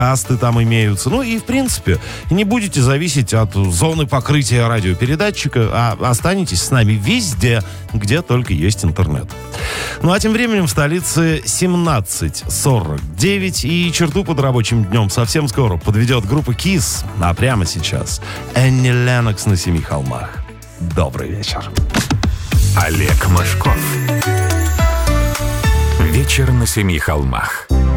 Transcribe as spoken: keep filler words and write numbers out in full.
подкасты там имеются. Ну и, в принципе, не будете зависеть от зоны покрытия радиопередатчика, а останетесь с нами везде, где только есть интернет. Ну а тем временем в столице семнадцать сорок девять, и черту под рабочим днем совсем скоро подведет группа Kiss. А прямо сейчас Энни Леннокс на Семи холмах. Добрый вечер. Олег Мошков. Вечер на Семи холмах.